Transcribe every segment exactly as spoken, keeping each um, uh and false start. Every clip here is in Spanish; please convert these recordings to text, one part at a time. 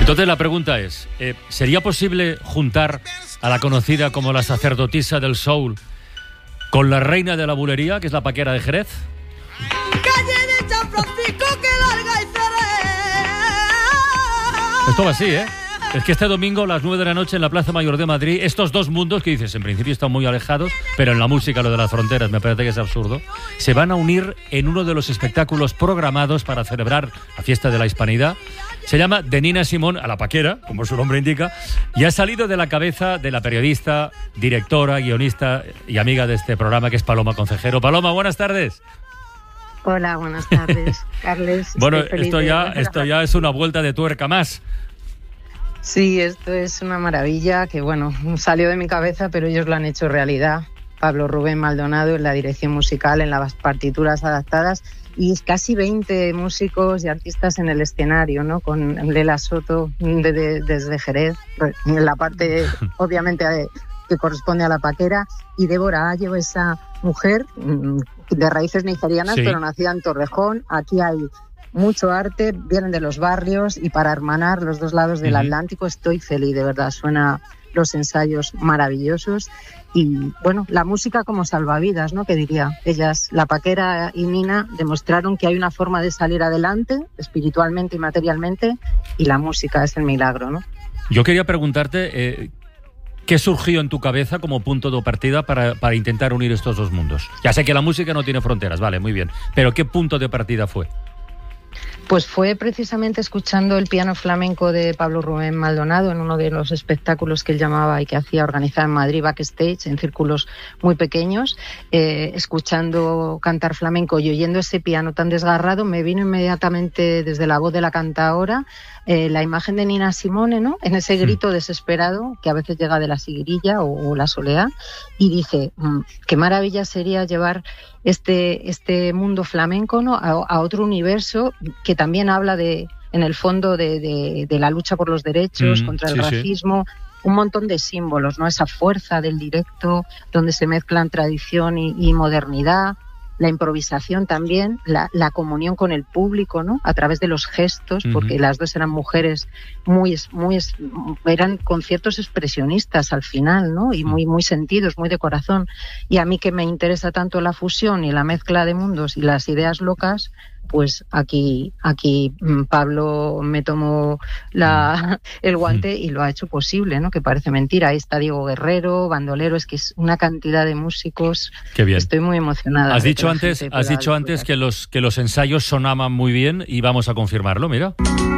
Entonces la pregunta es, eh, ¿sería posible juntar a la conocida como la sacerdotisa del soul con la reina de la bulería, que es la Paquera de Jerez? Calle de San Francisco, que larga y seré. Esto va así, ¿eh? Es que este domingo a las nueve de la noche en la Plaza Mayor de Madrid, estos dos mundos que dices, en principio están muy alejados, pero en la música lo de las fronteras me parece que es absurdo, se van a unir en uno de los espectáculos programados para celebrar la fiesta de la Hispanidad. Se llama De Nina Simón a la Paquera, como su nombre indica, y ha salido de la cabeza de la periodista, directora, guionista y amiga de este programa, que es Paloma Concejero. Paloma, buenas tardes. Hola, buenas tardes, Carles. Bueno, esto ya, esto ya es una vuelta de tuerca más. Sí, esto es una maravilla que, bueno, salió de mi cabeza, pero ellos lo han hecho realidad. Pablo Rubén Maldonado en la dirección musical, en las partituras adaptadas y casi veinte músicos y artistas en el escenario, ¿no? Con Lela Soto de, de, desde Jerez, en la parte, obviamente, que corresponde a la Paquera, y Débora Ayo, esa mujer de raíces nigerianas, sí, pero nacida en Torrejón. Aquí hay mucho arte, vienen de los barrios y para hermanar los dos lados del uh-huh. Atlántico. Estoy feliz, de verdad, suena los ensayos maravillosos y, bueno, la música como salvavidas, ¿no? Que diría, ellas, la Paquera y Nina, demostraron que hay una forma de salir adelante espiritualmente y materialmente, y la música es el milagro, ¿no? Yo quería preguntarte, eh, ¿qué surgió en tu cabeza como punto de partida para, para intentar unir estos dos mundos? Ya sé que la música no tiene fronteras, vale, muy bien, pero ¿qué punto de partida fue? Pues fue precisamente escuchando el piano flamenco de Pablo Rubén Maldonado en uno de los espectáculos que él llamaba y que hacía organizar en Madrid, backstage, en círculos muy pequeños, eh, escuchando cantar flamenco y oyendo ese piano tan desgarrado, me vino inmediatamente desde la voz de la cantaora eh, la imagen de Nina Simone, ¿no? En ese grito desesperado que a veces llega de la siguirilla o, o la soleá, y dije, mmm, qué maravilla sería llevar este, este mundo flamenco, ¿no? a, a otro universo que también habla de, en el fondo, de, de, de la lucha por los derechos, mm, contra el sí, racismo, sí. Un montón de símbolos, ¿no? Esa fuerza del directo, donde se mezclan tradición y, y modernidad, la improvisación también, la, la comunión con el público, ¿no? A través de los gestos, porque uh-huh. las dos eran mujeres muy, muy, eran conciertos expresionistas al final, ¿no? Y muy, muy sentidos, muy de corazón. Y a mí, que me interesa tanto la fusión y la mezcla de mundos y las ideas locas, pues aquí, aquí Pablo me tomó la, el guante y lo ha hecho posible, ¿no? Que parece mentira. Ahí está Diego Guerrero, bandolero, es que es una cantidad de músicos. Qué bien. Estoy muy emocionada. Has dicho antes, has dicho antes que los, que los ensayos sonaban muy bien y vamos a confirmarlo, mira.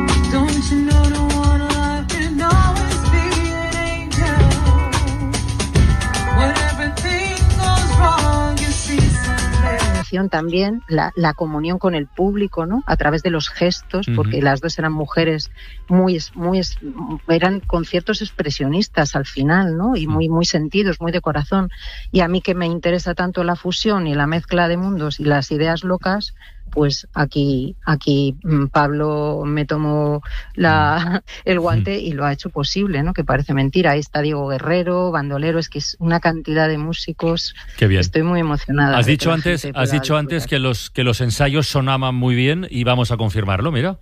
También la, la comunión con el público, ¿no? A través de los gestos, porque uh-huh. las dos eran mujeres muy, muy, eran conciertos expresionistas al final, ¿no? Y muy, muy sentidos, muy de corazón. Y a mí, que me interesa tanto la fusión y la mezcla de mundos y las ideas locas, pues aquí, aquí Pablo me tomó la, el guante y lo ha hecho posible, ¿no? Que parece mentira. Ahí está Diego Guerrero, bandolero, es que es una cantidad de músicos. Qué bien. Estoy muy emocionada. Has dicho antes, has dicho antes que los, que los ensayos sonaban muy bien y vamos a confirmarlo, mira.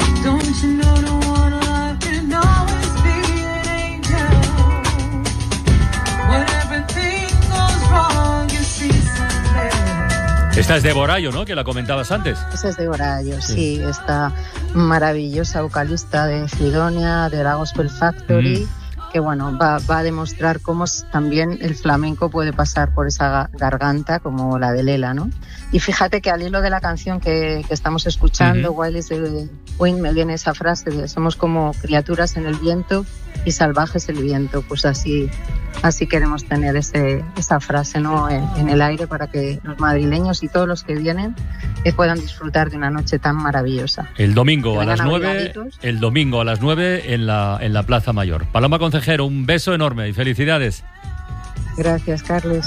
Esta es Débora Ayo, ¿no? Que la comentabas antes. Esa es Débora Ayo, sí. sí. Esta maravillosa vocalista de Fridonia, de la Gospel Factory, mm. que, bueno, va, va a demostrar cómo también el flamenco puede pasar por esa garganta como la de Lela, ¿no? Y fíjate que al hilo de la canción que, que estamos escuchando, uh-huh. Wild is the Wind, me viene esa frase de somos como criaturas en el viento y salvajes el viento. Pues así, así queremos tener ese, esa frase, ¿no? en, en el aire, para que los madrileños y todos los que vienen eh, puedan disfrutar de una noche tan maravillosa. El domingo a las nueve, el domingo a las nueve en la, en la Plaza Mayor. Paloma Concejero, un beso enorme y felicidades. Gracias, Carles.